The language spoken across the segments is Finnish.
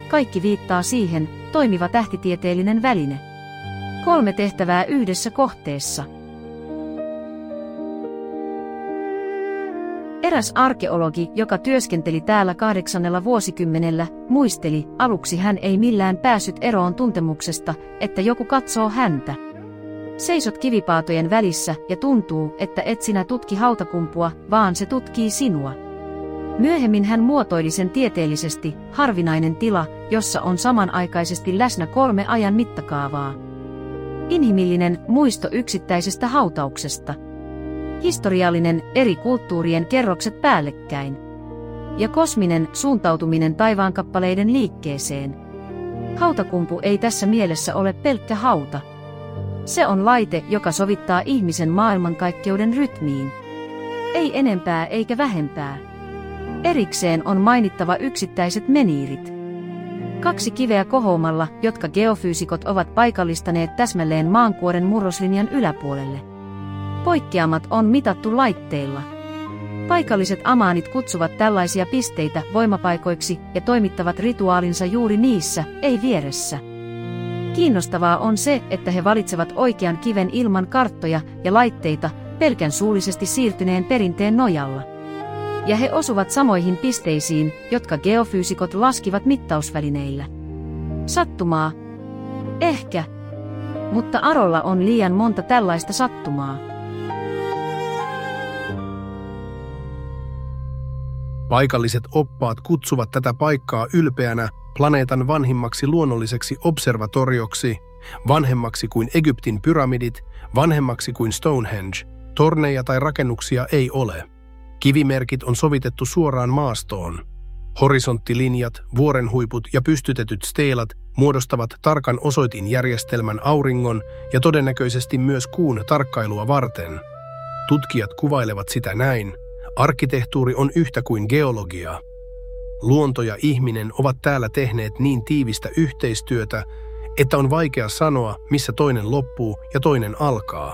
kaikki viittaa siihen, toimiva tähtitieteellinen väline. 3 tehtävää yhdessä kohteessa. Eräs arkeologi, joka työskenteli täällä 8. vuosikymmenellä, muisteli, aluksi hän ei millään päässyt eroon tuntemuksesta, että joku katsoo häntä. Seisot kivipaatojen välissä ja tuntuu, että et sinä tutki hautakumpua, vaan se tutkii sinua. Myöhemmin hän muotoili sen tieteellisesti, harvinainen tila, jossa on samanaikaisesti läsnä 3 ajan mittakaavaa. Inhimillinen muisto yksittäisestä hautauksesta. Historiallinen eri kulttuurien kerrokset päällekkäin. Ja kosminen suuntautuminen taivaankappaleiden liikkeeseen. Hautakumpu ei tässä mielessä ole pelkkä hauta. Se on laite, joka sovittaa ihmisen maailmankaikkeuden rytmiin. Ei enempää eikä vähempää. Erikseen on mainittava yksittäiset meniirit. 2 kiveä kohoamalla, jotka geofyysikot ovat paikallistaneet täsmälleen maankuoren murroslinjan yläpuolelle. Poikkeamat on mitattu laitteilla. Paikalliset amaanit kutsuvat tällaisia pisteitä voimapaikoiksi ja toimittavat rituaalinsa juuri niissä, ei vieressä. Kiinnostavaa on se, että he valitsevat oikean kiven ilman karttoja ja laitteita, pelkän suullisesti siirtyneen perinteen nojalla. Ja he osuvat samoihin pisteisiin, jotka geofyysikot laskivat mittausvälineillä. Sattumaa? Ehkä. Mutta Arolla on liian monta tällaista sattumaa. Paikalliset oppaat kutsuvat tätä paikkaa ylpeänä planeetan vanhimmaksi luonnolliseksi observatorioksi, vanhemmaksi kuin Egyptin pyramidit, vanhemmaksi kuin Stonehenge. Torneja tai rakennuksia ei ole. Kivimerkit on sovitettu suoraan maastoon. Horisonttilinjat, vuorenhuiput ja pystytetyt steelat muodostavat tarkan osoitinjärjestelmän auringon ja todennäköisesti myös kuun tarkkailua varten. Tutkijat kuvailevat sitä näin. Arkkitehtuuri on yhtä kuin geologia. Luonto ja ihminen ovat täällä tehneet niin tiivistä yhteistyötä, että on vaikea sanoa, missä toinen loppuu ja toinen alkaa.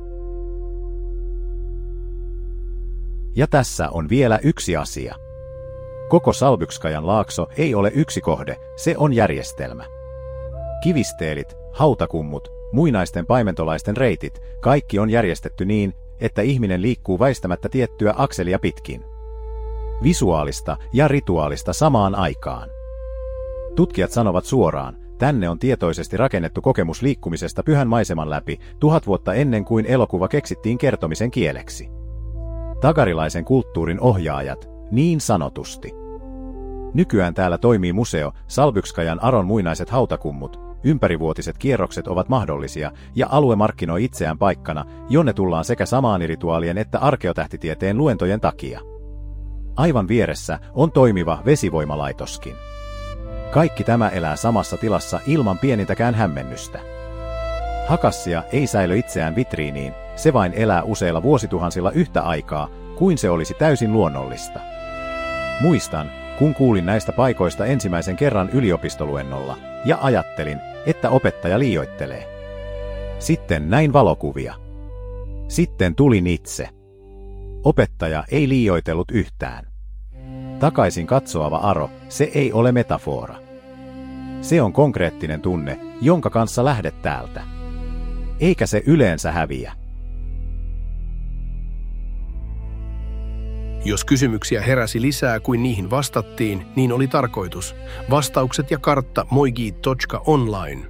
Ja tässä on vielä yksi asia. Koko Salbykskajan laakso ei ole yksi kohde, se on järjestelmä. Kivisteelit, hautakummut, muinaisten paimentolaisten reitit, kaikki on järjestetty niin, että ihminen liikkuu väistämättä tiettyä akselia pitkin. Visuaalista ja rituaalista samaan aikaan. Tutkijat sanovat suoraan, tänne on tietoisesti rakennettu kokemus liikkumisesta pyhän maiseman läpi 1000 vuotta ennen kuin elokuva keksittiin kertomisen kieleksi. Tagarilaisen kulttuurin ohjaajat, niin sanotusti. Nykyään täällä toimii museo, Salbykskajan Aron muinaiset hautakummut, ympärivuotiset kierrokset ovat mahdollisia ja alue markkinoi itseään paikkana, jonne tullaan sekä samaanirituaalien että arkeotähtitieteen luentojen takia. Aivan vieressä on toimiva vesivoimalaitoskin. Kaikki tämä elää samassa tilassa ilman pienintäkään hämmennystä. Hakassia ei säilö itseään vitriiniin, se vain elää useilla vuosituhansilla yhtä aikaa, kuin se olisi täysin luonnollista. Muistan, kun kuulin näistä paikoista ensimmäisen kerran yliopistoluennolla, ja ajattelin, että opettaja liioittelee. Sitten näin valokuvia. Sitten tulin itse. Opettaja ei liioitellut yhtään. Takaisin katsoava Aro, se ei ole metafora. Se on konkreettinen tunne, jonka kanssa lähdet täältä. Eikä se yleensä häviä. Jos kysymyksiä heräsi lisää kuin niihin vastattiin, niin oli tarkoitus. Vastaukset ja kartta moigi.online.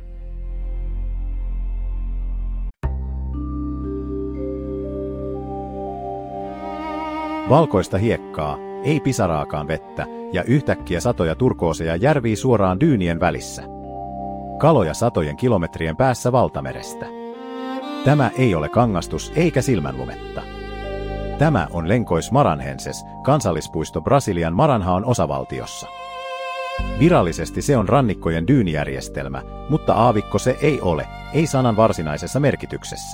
Valkoista hiekkaa, ei pisaraakaan vettä, ja yhtäkkiä satoja turkooseja järvii suoraan dyynien välissä. Kaloja satojen kilometrien päässä valtamerestä. Tämä ei ole kangastus eikä silmänlumetta. Tämä on Lencois Maranhenses, kansallispuisto Brasilian Maranhaon osavaltiossa. Virallisesti se on rannikkojen dyynijärjestelmä, mutta aavikko se ei ole, ei sanan varsinaisessa merkityksessä.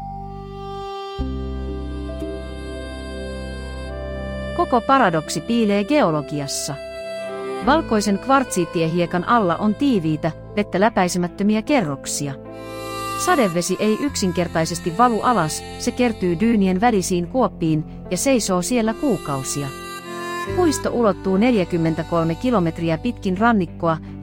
Koko paradoksi piilee geologiassa. Valkoisen kvartsiittihiekan alla on tiiviitä, vettä läpäisemättömiä kerroksia. Sadevesi ei yksinkertaisesti valu alas, se kertyy dyynien välisiin kuoppiin ja seisoo siellä kuukausia. Puisto ulottuu 43 kilometriä pitkin rannikkoa